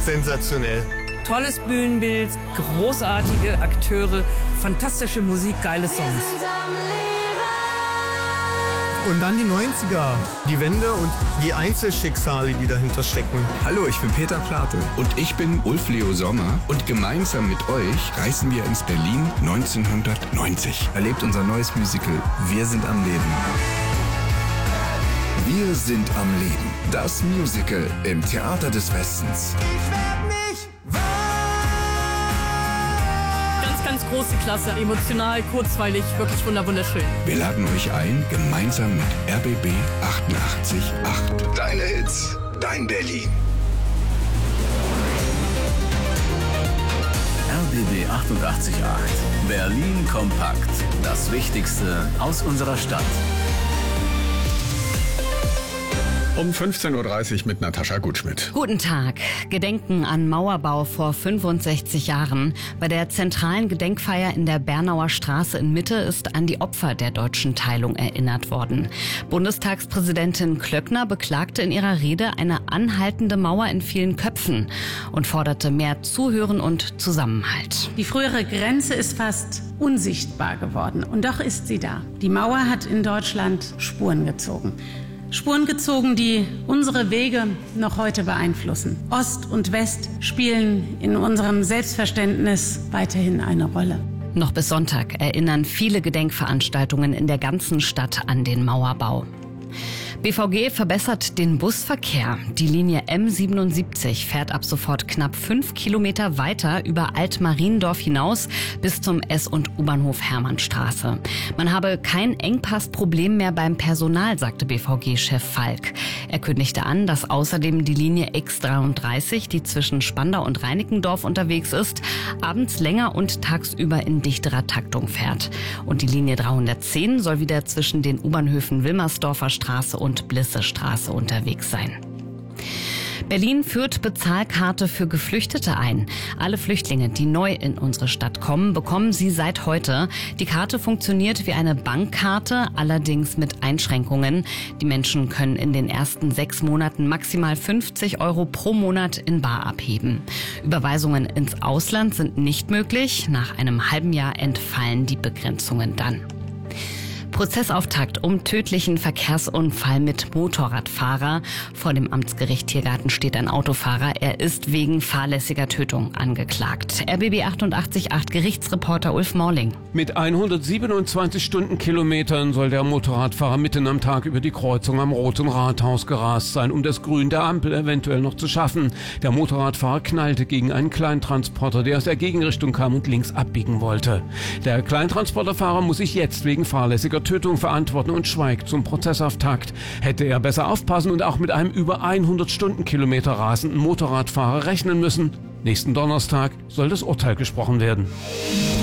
sensationell. Tolles Bühnenbild, großartige Akteure, fantastische Musik, geile Songs. Und dann die 90er, die Wende und die Einzelschicksale, die dahinter stecken. Hallo, ich bin Peter Plate. Und ich bin Ulf Leo Sommer und gemeinsam mit euch reisen wir ins Berlin 1990. Erlebt unser neues Musical Wir sind am Leben. Wir sind am Leben. Das Musical im Theater des Westens. Ich werd nicht wahr. Ganz große Klasse, emotional, kurzweilig, wirklich wunderschön. Wir laden euch ein, gemeinsam mit RBB 88.8. Deine Hits, dein Berlin. RBB 88.8. Berlin kompakt. Das Wichtigste aus unserer Stadt. Um 15.30 Uhr mit Natascha Gutschmidt. Guten Tag. Gedenken an Mauerbau vor 65 Jahren. Bei der zentralen Gedenkfeier in der Bernauer Straße in Mitte ist an die Opfer der deutschen Teilung erinnert worden. Bundestagspräsidentin Klöckner beklagte in ihrer Rede eine anhaltende Mauer in vielen Köpfen und forderte mehr Zuhören und Zusammenhalt. Die frühere Grenze ist fast unsichtbar geworden und doch ist sie da. Die Mauer hat in Deutschland Spuren gezogen. Spuren gezogen, die unsere Wege noch heute beeinflussen. Ost und West spielen in unserem Selbstverständnis weiterhin eine Rolle. Noch bis Sonntag erinnern viele Gedenkveranstaltungen in der ganzen Stadt an den Mauerbau. BVG verbessert den Busverkehr. Die Linie M77 fährt ab sofort knapp 5 Kilometer weiter über Altmariendorf hinaus bis zum S- und U-Bahnhof Hermannstraße. Man habe kein Engpassproblem mehr beim Personal, sagte BVG-Chef Falk. Er kündigte an, dass außerdem die Linie X33, die zwischen Spandau und Reinickendorf unterwegs ist, abends länger und tagsüber in dichterer Taktung fährt. Und die Linie 310 soll wieder zwischen den U-Bahnhöfen Wilmersdorfer Straße und Blissestraße unterwegs sein. Berlin führt Bezahlkarte für Geflüchtete ein. Alle Flüchtlinge, die neu in unsere Stadt kommen, bekommen sie seit heute. Die Karte funktioniert wie eine Bankkarte, allerdings mit Einschränkungen. Die Menschen können in den ersten 6 Monaten maximal 50 € pro Monat in bar abheben. Überweisungen ins Ausland sind nicht möglich. Nach einem halben Jahr entfallen die Begrenzungen dann. Prozessauftakt um tödlichen Verkehrsunfall mit Motorradfahrer. Vor dem Amtsgericht Tiergarten steht ein Autofahrer. Er ist wegen fahrlässiger Tötung angeklagt. RBB 88.8 Gerichtsreporter Ulf Morling. Mit 127 Stundenkilometern soll der Motorradfahrer mitten am Tag über die Kreuzung am Roten Rathaus gerast sein, um das Grün der Ampel eventuell noch zu schaffen. Der Motorradfahrer knallte gegen einen Kleintransporter, der aus der Gegenrichtung kam und links abbiegen wollte. Der Kleintransporterfahrer muss sich jetzt wegen fahrlässiger Tötung verantworten und schweigt zum Prozessauftakt. Hätte er besser aufpassen und auch mit einem über 100 Stundenkilometer rasenden Motorradfahrer rechnen müssen. Nächsten Donnerstag soll das Urteil gesprochen werden.